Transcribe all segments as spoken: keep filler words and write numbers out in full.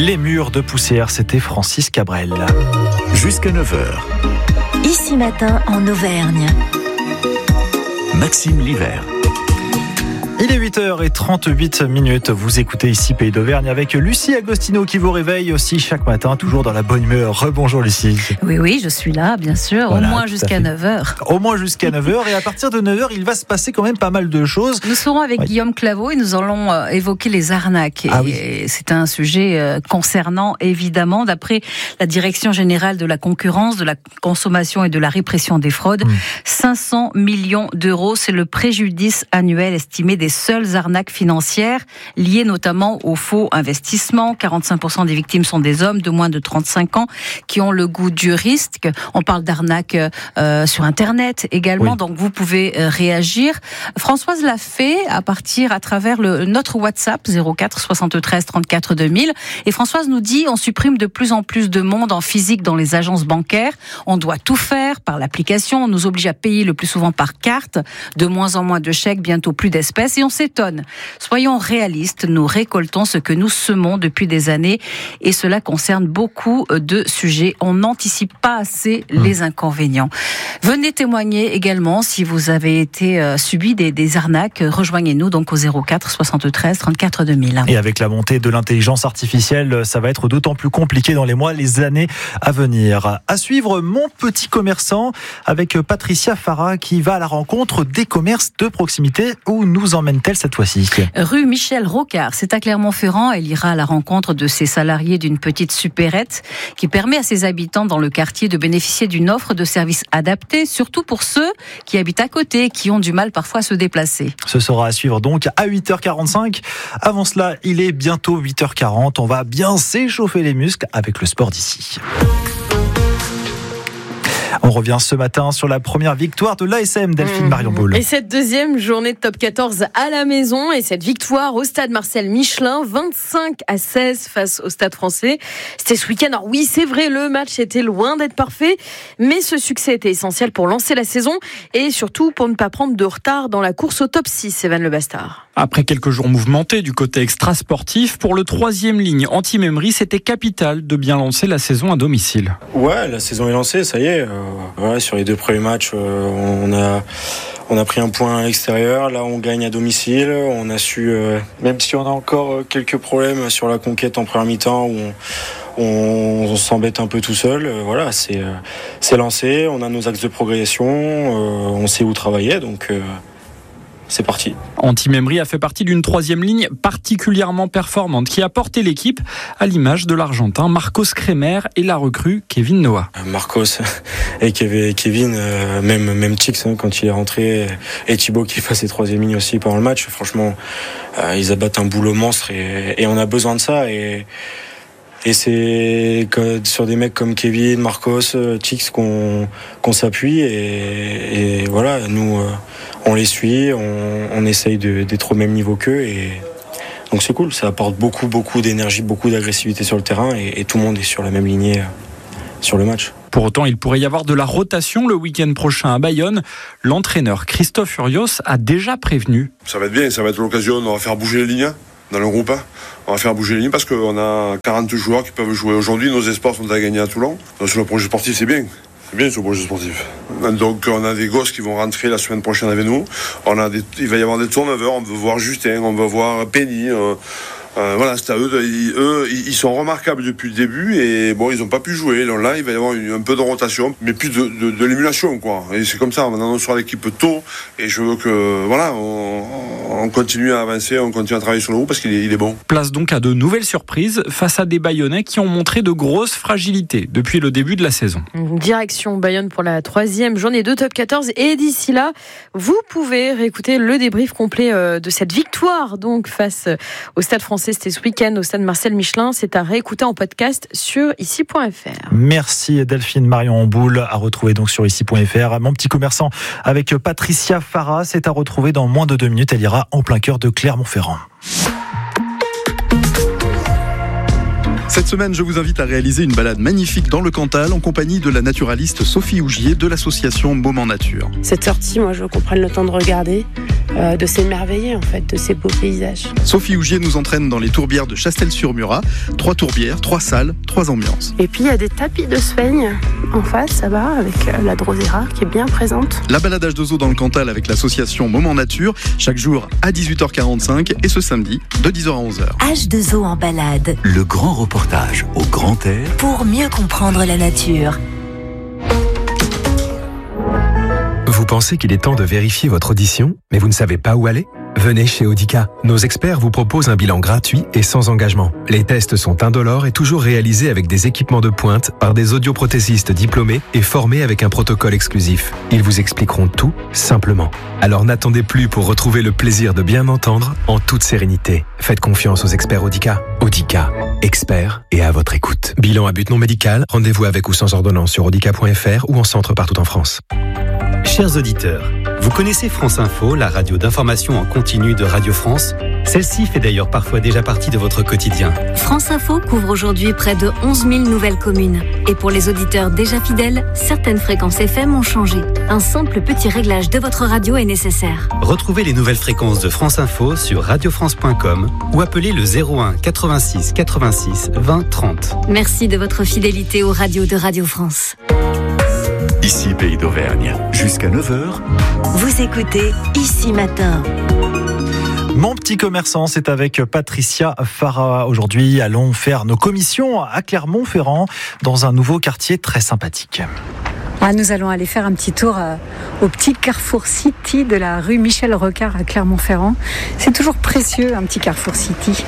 Les murs de poussière, c'était Francis Cabrel. Jusqu'à neuf heures. Ici matin en Auvergne. Maxime Livert. Il est huit heures trente-huit minutes. Vous écoutez ici Pays d'Auvergne avec Lucie Agostino qui vous réveille aussi chaque matin, toujours dans la bonne humeur. Rebonjour Lucie. Oui, oui, je suis là, bien sûr, Voilà, au moins jusqu'à neuf heures. Au moins jusqu'à neuf heures. Et à partir de neuf heures, il va se passer quand même pas mal de choses. Nous serons avec oui. Guillaume Claveau et nous allons euh, évoquer les arnaques. Ah et oui. C'est un sujet euh, concernant, évidemment, d'après la Direction générale de la concurrence, de la consommation et de la répression des fraudes, mmh. cinq cents millions d'euros. C'est le préjudice annuel estimé des seules arnaques financières liées notamment aux faux investissements. quarante-cinq pour cent des victimes sont des hommes de moins de trente-cinq ans qui ont le goût du risque. On parle d'arnaques euh, sur Internet également, oui. donc vous pouvez euh, réagir. Françoise l'a fait à partir, à travers le, notre WhatsApp zéro quatre soixante-treize trente-quatre deux mille. Et Françoise nous dit, on supprime de plus en plus de monde en physique dans les agences bancaires. On doit tout faire par l'application. On nous oblige à payer le plus souvent par carte. De moins en moins de chèques, bientôt plus d'espèces. Et on s'étonne. Soyons réalistes, nous récoltons ce que nous semons depuis des années et cela concerne beaucoup de sujets. On n'anticipe pas assez mmh. les inconvénients. Venez témoigner également si vous avez été euh, subi des, des arnaques. Rejoignez-nous donc au zéro quatre soixante-treize trente-quatre deux mille. Et avec la montée de l'intelligence artificielle, ça va être d'autant plus compliqué dans les mois, les années à venir. À suivre, Mon Petit Commerçant avec Patricia Farah qui va à la rencontre des commerces de proximité. Où nous emmène-t-elle cette fois-ci? Rue Michel Rocard, c'est à Clermont-Ferrand. Elle ira à la rencontre de ses salariés d'une petite supérette qui permet à ses habitants dans le quartier de bénéficier d'une offre de services adaptés, surtout pour ceux qui habitent à côté, qui ont du mal parfois à se déplacer. Ce sera à suivre donc à huit heures quarante-cinq. Avant cela, il est bientôt huit heures quarante. On va bien s'échauffer les muscles avec le sport d'ici. On revient ce matin sur la première victoire de l'A S M, Delphine mmh. Marion Boule. Et cette deuxième journée de top quatorze à la maison et cette victoire au stade Marcel Michelin, vingt-cinq à seize face au stade français. C'était ce week-end. Alors oui, c'est vrai, le match était loin d'être parfait, mais ce succès était essentiel pour lancer la saison et surtout pour ne pas prendre de retard dans la course au top six, Evan Le Bastard. Après quelques jours mouvementés du côté extra-sportif, pour le troisième ligne anti-Memri, c'était capital de bien lancer la saison à domicile. Ouais, la saison est lancée, ça y est. Euh, ouais, sur les deux premiers matchs, euh, on a on a pris un point à l'extérieur. Là, on gagne à domicile. On a su, euh, même si on a encore quelques problèmes sur la conquête en première mi-temps, où on, on, on s'embête un peu tout seul. Euh, voilà, c'est euh, c'est lancé. On a nos axes de progression. Euh, on sait où travailler, donc. Euh, C'est parti. Anti-Memri a fait partie d'une troisième ligne particulièrement performante qui a porté l'équipe à l'image de l'Argentin Marcos Kremer et la recrue Kevin Noah. Marcos et Kevin, même, même Chix quand il est rentré, et Thibaut qui est passé troisième ligne aussi pendant le match, franchement, ils abattent un boulot monstre et, et on a besoin de ça. Et, Et c'est sur des mecs comme Kevin, Marcos, Chix qu'on, qu'on s'appuie et, et voilà, nous on les suit, on, on essaye de, d'être au même niveau qu'eux et donc c'est cool, ça apporte beaucoup beaucoup d'énergie, beaucoup d'agressivité sur le terrain et, et tout le monde est sur la même lignée sur le match. Pour autant, il pourrait y avoir de la rotation le week-end prochain à Bayonne. L'entraîneur Christophe Urios a déjà prévenu. Ça va être bien, ça va être l'occasion, on va faire bouger les lignes dans le groupe. On va faire bouger les lignes parce qu'on a quarante joueurs qui peuvent jouer aujourd'hui. Nos espoirs sont à gagner à Toulon. Donc sur le projet sportif, c'est bien. C'est bien sur le projet sportif. Donc on a des gosses qui vont rentrer la semaine prochaine avec nous. On a des, il va y avoir des turnovers. On veut voir Justin, on veut voir Penny. Euh, euh, voilà, c'est à eux. Ils, eux, ils sont remarquables depuis le début et bon, ils n'ont pas pu jouer. Donc là, il va y avoir une, un peu de rotation, mais plus de, de, de l'émulation, quoi. Et c'est comme ça. On annoncera l'équipe tôt et je veux que voilà, on, on continue à avancer, on continue à travailler sur le groupe parce qu'il est, il est bon. Place donc à de nouvelles surprises face à des Bayonnais qui ont montré de grosses fragilités depuis le début de la saison. Direction Bayonne pour la troisième journée de top quatorze et d'ici là, vous pouvez réécouter le débrief complet de cette victoire donc face au Stade Français. C'était ce week-end au stade Marcel Michelin. C'est à réécouter en podcast sur ici point f r. Merci Delphine Marion Boule, à retrouver donc sur ici point f r. Mon Petit Commerçant avec Patricia Farah, c'est à retrouver dans moins de deux minutes. Elle ira en plein cœur de Clermont-Ferrand. C'est Cette semaine, je vous invite à réaliser une balade magnifique dans le Cantal en compagnie de la naturaliste Sophie Ougier de l'association Moment Nature. Cette sortie, moi, je veux qu'on prenne le temps de regarder, euh, de s'émerveiller, en fait, de ces beaux paysages. Sophie Ougier nous entraîne dans les tourbières de Chastel-sur-Murat. Trois tourbières, trois salles, trois ambiances. Et puis, il y a des tapis de Sveigne en face, ça va, avec la Drosera qui est bien présente. La baladage de zoo dans le Cantal avec l'association Moment Nature, chaque jour à dix-huit heures quarante-cinq et ce samedi de dix heures à onze heures. H deux O en balade. Le grand reportage au grand air. Pour mieux comprendre la nature. Vous pensez qu'il est temps de vérifier votre audition, mais vous ne savez pas où aller ? Venez chez Audica. Nos experts vous proposent un bilan gratuit et sans engagement. Les tests sont indolores et toujours réalisés avec des équipements de pointe par des audioprothésistes diplômés et formés avec un protocole exclusif. Ils vous expliqueront tout simplement. Alors n'attendez plus pour retrouver le plaisir de bien entendre en toute sérénité. Faites confiance aux experts Audica. Audica, experts et à votre écoute. Bilan à but non médical, rendez-vous avec ou sans ordonnance sur audica point f r ou en centre partout en France. Chers auditeurs, vous connaissez France Info, la radio d'information en continu de Radio France ? Celle-ci fait d'ailleurs parfois déjà partie de votre quotidien. France Info couvre aujourd'hui près de onze mille nouvelles communes. Et pour les auditeurs déjà fidèles, certaines fréquences F M ont changé. Un simple petit réglage de votre radio est nécessaire. Retrouvez les nouvelles fréquences de France Info sur radio france point com ou appelez le zéro un quatre-vingt-six quatre-vingt-six vingt trente. Merci de votre fidélité aux radios de Radio France. Ici Pays d'Auvergne, jusqu'à neuf heures. Vous écoutez Ici Matin. Mon petit commerçant, c'est avec Patricia Farah. Aujourd'hui, allons faire nos commissions à Clermont-Ferrand dans un nouveau quartier très sympathique. Ah, nous allons aller faire un petit tour euh, au petit Carrefour City de la rue Michel Rocard à Clermont-Ferrand. C'est toujours précieux, un petit Carrefour City.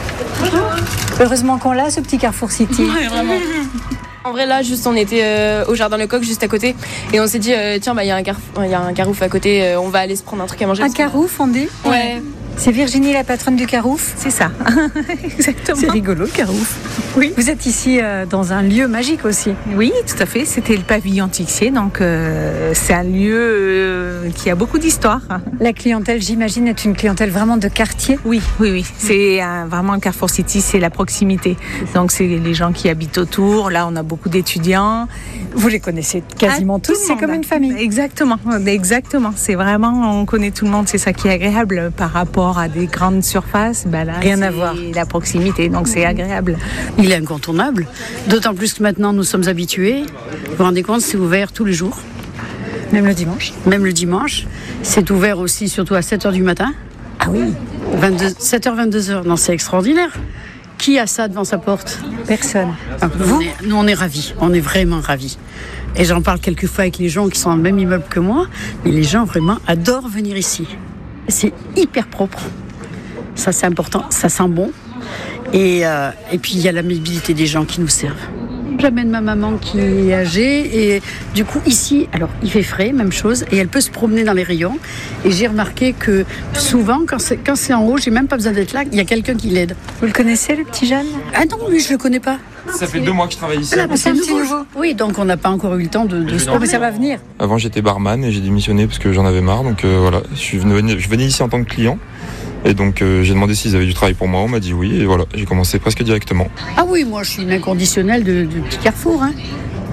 Heureusement qu'on l'a, ce petit Carrefour City. Ouais, vraiment. En vrai, là, juste, on était euh, au Jardin Lecoq, juste à côté, et on s'est dit, euh, tiens, bah, il y a un carrefour, il y a un Carouf à côté, euh, on va aller se prendre un truc à manger. Un Carouf, on dit ? Ouais. C'est Virginie, la patronne du Carouf ? C'est ça, exactement. C'est rigolo, le Carouf. Oui. Vous êtes ici euh, dans un lieu magique aussi. Oui, tout à fait. C'était le pavillon Tixier, donc euh, c'est un lieu euh, qui a beaucoup d'histoire. La clientèle, j'imagine, est une clientèle vraiment de quartier. Oui, oui, oui. C'est un, vraiment le Carrefour City, c'est la proximité. Donc c'est les gens qui habitent autour. Là, on a beaucoup d'étudiants. Vous les connaissez quasiment ah, tous. C'est comme une famille. Exactement, exactement. C'est vraiment, on connaît tout le monde. C'est ça qui est agréable par rapport à des grandes surfaces, ben là, rien à voir. La proximité, donc c'est agréable. Il est incontournable, d'autant plus que maintenant nous sommes habitués. Vous vous rendez compte, c'est ouvert tous les jours. Même le dimanche. Même le dimanche. C'est ouvert aussi, surtout à sept heures du matin. Ah oui. vingt-deux, sept heures, vingt-deux heures. Non, c'est extraordinaire. Qui a ça devant sa porte ? Personne. Ah, vous ? Nous, on est, nous, on est ravis. On est vraiment ravis. Et j'en parle quelquefois avec les gens qui sont dans le même immeuble que moi. Mais les gens vraiment adorent venir ici. C'est hyper propre. Ça, c'est important. Ça sent bon. Et, euh, et puis, il y a l'amabilité des gens qui nous servent. J'amène ma maman qui est âgée. Et du coup, ici, alors, il fait frais, même chose. Et elle peut se promener dans les rayons. Et j'ai remarqué que souvent, quand c'est, quand c'est en haut, j'ai même pas besoin d'être là. Il y a quelqu'un qui l'aide. Vous le connaissez, le petit jeune ? Ah non, lui, je le connais pas. Ça fait deux mois que je travaille ici. Ah, bah, c'est un petit nouveau. Oui, donc on n'a pas encore eu le temps de, de se... Oh, mais ça va venir. Avant, j'étais barman et j'ai démissionné parce que j'en avais marre. Donc euh, voilà, je, suis venu, je venais ici en tant que client. Et donc euh, j'ai demandé s'ils avaient du travail pour moi. On m'a dit oui. Et voilà, j'ai commencé presque directement. Ah oui, moi je suis une inconditionnelle de, de petit Carrefour. Hein.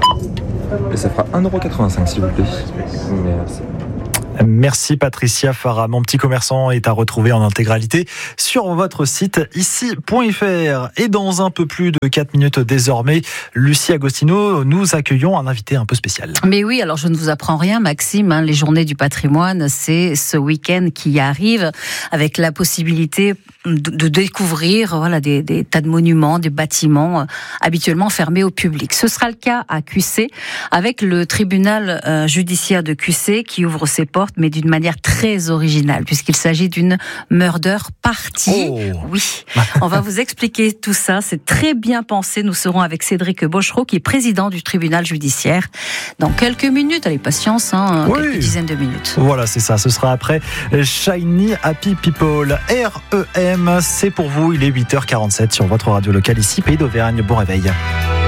Et ça fera un euro quatre-vingt-cinq s'il vous plaît. Merci. Merci Patricia Farah. Mon petit commerçant est à retrouver en intégralité sur votre site ici point f r. Et dans un peu plus de quatre minutes désormais, Lucie Agostino, nous accueillons un invité un peu spécial. Mais oui, alors je ne vous apprends rien Maxime, hein, les journées du patrimoine, c'est ce week-end qui arrive avec la possibilité de, de découvrir voilà, des, des tas de monuments, des bâtiments euh, habituellement fermés au public. Ce sera le cas à Cussé avec le tribunal euh, judiciaire de Cussé qui ouvre ses portes mais d'une manière très originale, puisqu'il s'agit d'une murder party. Oh. Oui, on va vous expliquer tout ça, c'est très bien pensé. Nous serons avec Cédric Bochereau, qui est président du tribunal judiciaire, dans quelques minutes. Allez, patience, hein, oui. quelques dizaines de minutes. Voilà, c'est ça, ce sera après Shiny Happy People. R E M, c'est pour vous, il est huit heures quarante-sept sur votre radio locale ici, Pays d'Auvergne. Bon réveil.